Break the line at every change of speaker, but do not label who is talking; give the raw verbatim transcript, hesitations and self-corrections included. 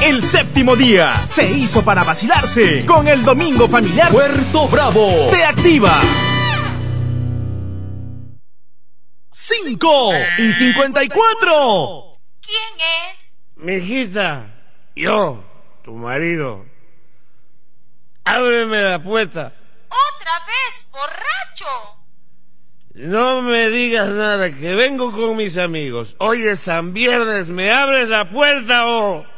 El séptimo día se hizo para vacilarse con el Domingo Familiar
Puerto Bravo.
Te activa. Cinco y cincuenta y cuatro.
¿Quién es?
Mijita, yo, tu marido. Ábreme la puerta.
¿Otra vez, borracho?
No me digas nada, que vengo con mis amigos. Hoy es San Viernes, ¿me abres la puerta o...?